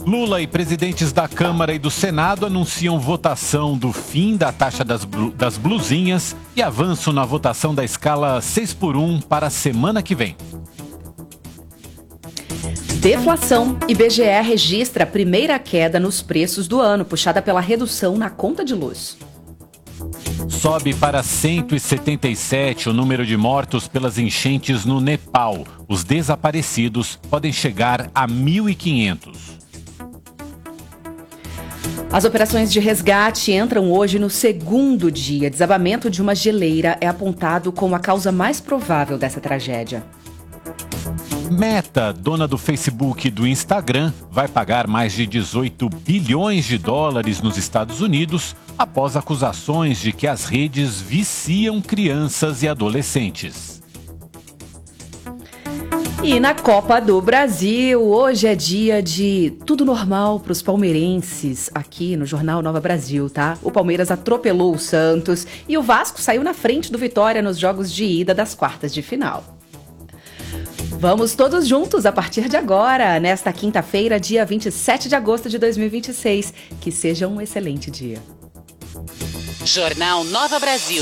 Lula e presidentes da Câmara e do Senado anunciam votação do fim da taxa das blusinhas e avanço na votação da escala 6x1 para a semana que vem. Deflação. IBGE registra a primeira queda nos preços do ano, puxada pela redução na conta de luz. Sobe para 177 o número de mortos pelas enchentes no Nepal. Os desaparecidos podem chegar a 1.500. As operações de resgate entram hoje no segundo dia. Desabamento de uma geleira é apontado como a causa mais provável dessa tragédia. Meta, dona do Facebook e do Instagram, vai pagar mais de 18 bilhões de dólares nos Estados Unidos após acusações de que as redes viciam crianças e adolescentes. E na Copa do Brasil, hoje é dia de tudo normal para os palmeirenses aqui no Jornal Nova Brasil, tá? O Palmeiras atropelou o Santos e o Vasco saiu na frente do Vitória nos jogos de ida das quartas de final. Vamos todos juntos a partir de agora, nesta quinta-feira, dia 27 de agosto de 2026. Que seja um excelente dia. Jornal Nova Brasil.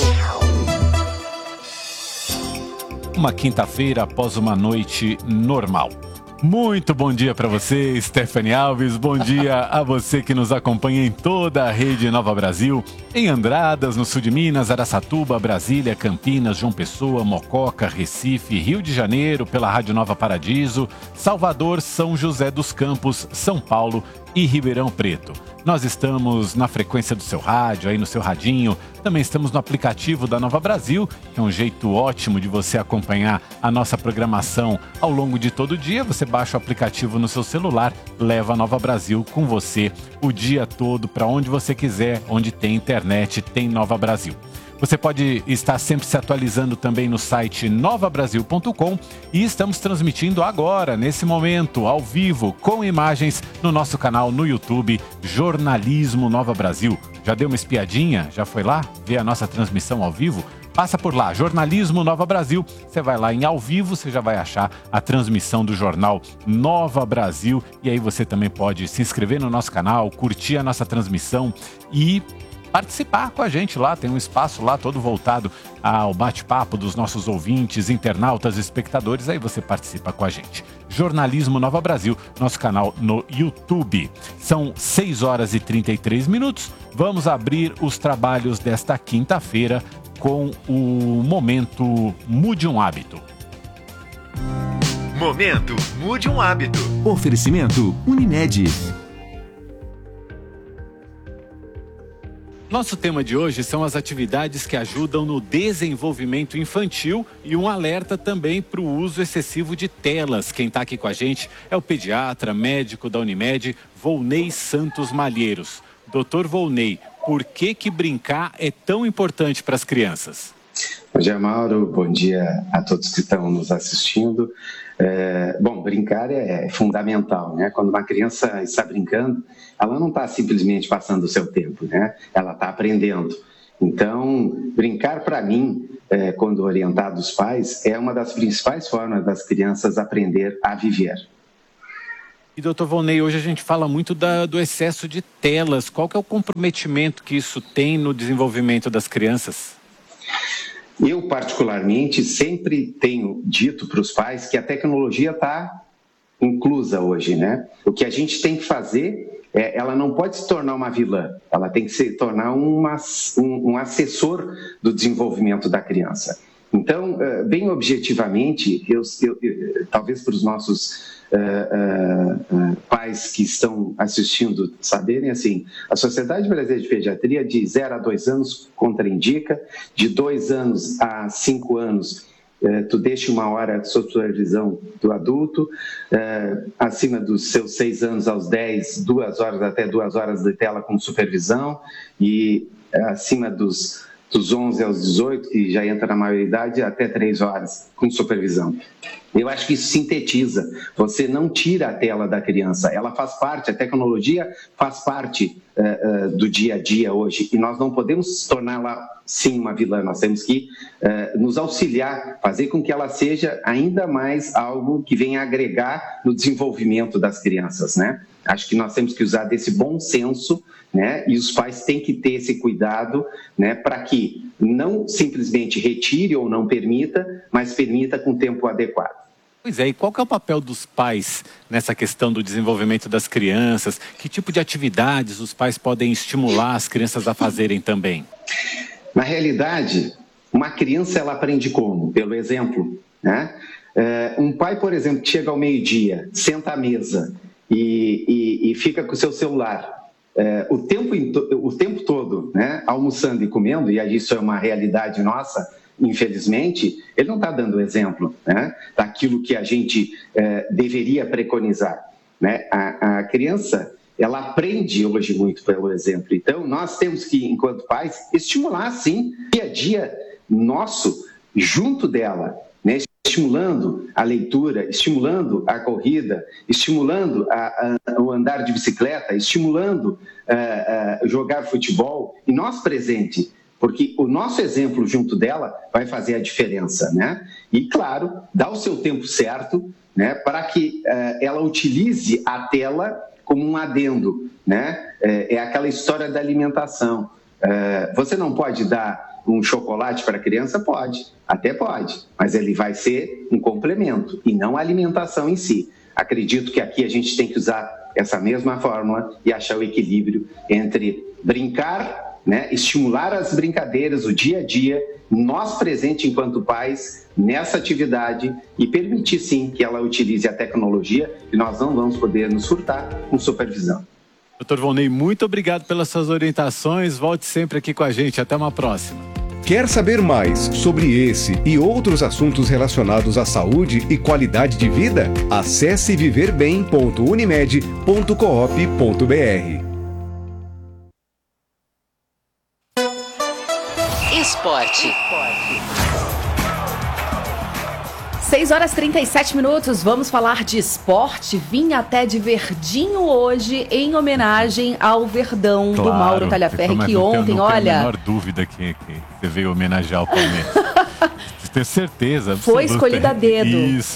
Uma quinta-feira após uma noite normal. Muito bom dia para você, Stephanie Alves. Bom dia a você que nos acompanha em toda a rede Nova Brasil, em Andradas, no sul de Minas, Araçatuba, Brasília, Campinas, João Pessoa, Mococa, Recife, Rio de Janeiro, pela Rádio Nova Paradiso, Salvador, São José dos Campos, São Paulo e Ribeirão Preto. Nós estamos na frequência do seu rádio, aí no seu radinho. Também estamos no aplicativo da Nova Brasil, que é um jeito ótimo de você acompanhar a nossa programação ao longo de todo o dia. Você baixa o aplicativo no seu celular, leva a Nova Brasil com você o dia todo, para onde você quiser, onde tem internet, tem Nova Brasil. Você pode estar sempre se atualizando também no site novabrasil.com e estamos transmitindo agora, nesse momento, ao vivo, com imagens, no nosso canal no YouTube, Jornalismo Nova Brasil. Já deu uma espiadinha? Já foi lá ver a nossa transmissão ao vivo? Passa por lá, Jornalismo Nova Brasil. Você vai lá em ao vivo, você já vai achar a transmissão do jornal Nova Brasil. E aí você também pode se inscrever no nosso canal, curtir a nossa transmissão e participar com a gente lá, tem um espaço lá todo voltado ao bate-papo dos nossos ouvintes, internautas, espectadores, aí você participa com a gente. Jornalismo Nova Brasil, nosso canal no YouTube. São 6 horas e 33 minutos, vamos abrir os trabalhos desta quinta-feira com o Momento Mude um Hábito. Momento Mude um Hábito. Oferecimento Unimed. Nosso tema de hoje são as atividades que ajudam no desenvolvimento infantil e um alerta também para o uso excessivo de telas. Quem está aqui com a gente é o pediatra, médico da Unimed, Volney Santos Malheiros. Doutor Volney, por que brincar é tão importante para as crianças? Bom dia, Mauro. Bom dia a todos que estão nos assistindo. Bom, brincar é fundamental, né? Quando uma criança está brincando, ela não está simplesmente passando o seu tempo, né? Ela está aprendendo. Então, brincar para mim, quando orientado os pais, é uma das principais formas das crianças aprender a viver. E, doutor Volney, hoje a gente fala muito do excesso de telas. Qual que é o comprometimento que isso tem no desenvolvimento das crianças? Eu, particularmente, sempre tenho dito para os pais que a tecnologia está inclusa hoje, né? O que a gente tem que fazer, ela não pode se tornar uma vilã, ela tem que se tornar um assessor do desenvolvimento da criança. Então, bem objetivamente, talvez para os nossos pais que estão assistindo saberem, assim, a Sociedade Brasileira de Pediatria de 0 a 2 anos contraindica, de 2 anos a 5 anos tu deixa 1 hora de supervisão do adulto, acima dos seus 6 anos aos 10, 2 horas até 2 horas de tela com supervisão, e acima dos 11 aos 18, que já entra na maioridade, até 3 horas com supervisão. Eu acho que isso sintetiza. Você não tira a tela da criança, ela faz parte, a tecnologia faz parte do dia a dia hoje, e nós não podemos torná-la, sim, uma vilã. Nós temos que nos auxiliar, fazer com que ela seja ainda mais algo que venha agregar no desenvolvimento das crianças, né? Acho que nós temos que usar desse bom senso, né? E os pais têm que ter esse cuidado, né? Para que não simplesmente retire ou não permita, mas permita com o tempo adequado. Pois é, e qual que é o papel dos pais nessa questão do desenvolvimento das crianças? Que tipo de atividades os pais podem estimular as crianças a fazerem também? Na realidade, uma criança ela aprende como? Pelo exemplo, né? Um pai, por exemplo, que chega ao meio-dia, senta à mesa e fica com o seu celular o tempo todo, né? Almoçando e comendo, e isso é uma realidade nossa, infelizmente, ele não está dando exemplo, né, daquilo que a gente deveria preconizar, né? A criança, ela aprende hoje muito pelo exemplo. Então, nós temos que, enquanto pais, estimular, sim, o dia a dia nosso junto dela, né? Estimulando a leitura, estimulando a corrida, estimulando o andar de bicicleta, estimulando jogar futebol, e nós presente. Porque o nosso exemplo junto dela vai fazer a diferença, né? E, claro, dá o seu tempo certo, né, para que ela utilize a tela como um adendo, né? É aquela história da alimentação. Você não pode dar um chocolate para a criança? Pode, até pode, mas ele vai ser um complemento e não a alimentação em si. Acredito que aqui a gente tem que usar essa mesma fórmula e achar o equilíbrio entre brincar, né, estimular as brincadeiras, o dia a dia, nós presentes enquanto pais nessa atividade, e permitir sim que ela utilize a tecnologia, e nós não vamos poder nos furtar com supervisão. Dr. Volney, muito obrigado pelas suas orientações, volte sempre aqui com a gente, até uma próxima. Quer saber mais sobre esse e outros assuntos relacionados à saúde e qualidade de vida? Acesse viverbem.unimed.coop.br. Esporte. 6h37, vamos falar de esporte. Vim até de Verdinho hoje em homenagem ao Verdão, do Mauro Talhaferri, que ontem, olha... Não tenho a menor dúvida que você veio homenagear o Palmeiras. Tenho certeza absoluta. Foi escolhido a dedo. Isso,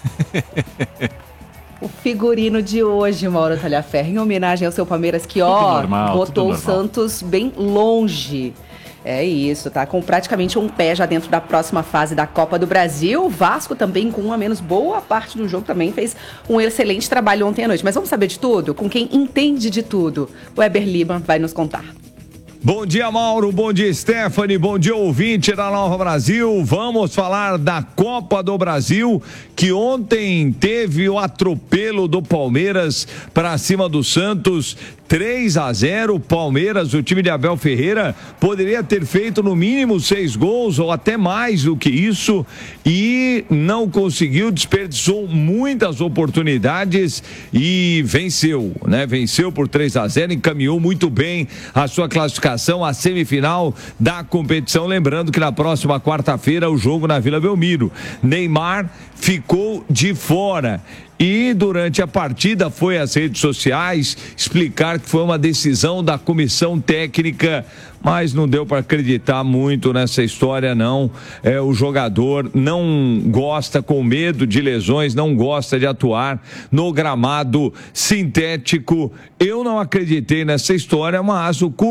O figurino de hoje, Mauro Talhaferri, em homenagem ao seu Palmeiras, que botou o Santos bem longe. É isso, tá com praticamente um pé já dentro da próxima fase da Copa do Brasil. O Vasco também, com uma menos boa parte do jogo, também fez um excelente trabalho ontem à noite. Mas vamos saber de tudo? Com quem entende de tudo? O Weber Lima vai nos contar. Bom dia, Mauro, bom dia, Stephanie, bom dia, ouvinte da Nova Brasil. Vamos falar da Copa do Brasil, que ontem teve o atropelo do Palmeiras para cima do Santos. 3-0, Palmeiras, o time de Abel Ferreira, poderia ter feito no mínimo 6 gols ou até mais do que isso e não conseguiu, desperdiçou muitas oportunidades e venceu, né? Venceu por 3-0, encaminhou muito bem a sua classificação à semifinal da competição. Lembrando que na próxima quarta-feira o jogo na Vila Belmiro. Neymar ficou de fora. E durante a partida foi às redes sociais explicar que foi uma decisão da comissão técnica, mas não deu para acreditar muito nessa história, não. O jogador não gosta, com medo de lesões, não gosta de atuar no gramado sintético. Eu não acreditei nessa história, mas o